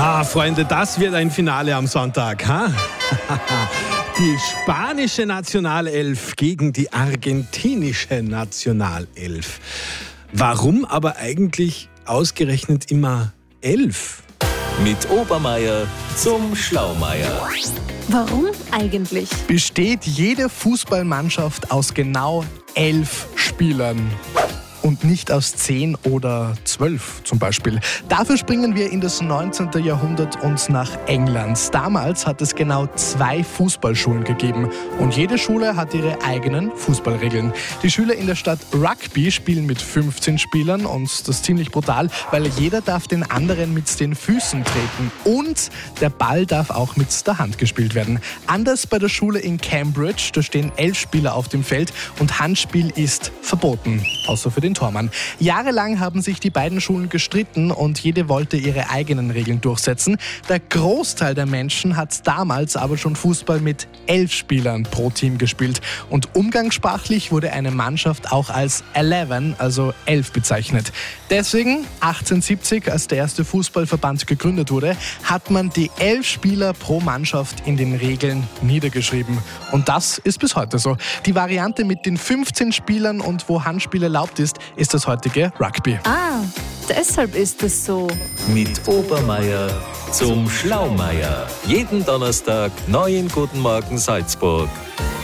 Freunde, das wird ein Finale am Sonntag. Ha? Die spanische Nationalelf gegen die argentinische Nationalelf. Warum aber eigentlich ausgerechnet immer 11? Mit Obermeier zum Schlaumeier. Warum eigentlich? Besteht jede Fußballmannschaft aus genau 11 Spielern? Und nicht aus 10 oder 12 zum Beispiel. Dafür springen wir in das 19. Jahrhundert und nach England. Damals hat es genau 2 Fußballschulen gegeben. Und jede Schule hat ihre eigenen Fußballregeln. Die Schüler in der Stadt Rugby spielen mit 15 Spielern und das ist ziemlich brutal, weil jeder darf den anderen mit den Füßen treten. Und der Ball darf auch mit der Hand gespielt werden. Anders bei der Schule in Cambridge, da stehen 11 Spieler auf dem Feld und Handspiel ist verboten. Außer für den Tormann. Jahrelang haben sich die beiden Schulen gestritten und jede wollte ihre eigenen Regeln durchsetzen. Der Großteil der Menschen hat damals aber schon Fußball mit 11 Spielern pro Team gespielt. Und umgangssprachlich wurde eine Mannschaft auch als 11, also 11 bezeichnet. Deswegen, 1870, als der erste Fußballverband gegründet wurde, hat man die 11 Spieler pro Mannschaft in den Regeln niedergeschrieben. Und das ist bis heute so. Die Variante mit den 15 Spielern und wo Handspiel erlaubt ist das heutige Rugby. Deshalb ist es so. Mit Obermeier zum Schlaumeier. Jeden Donnerstag neu im Guten Morgen Salzburg.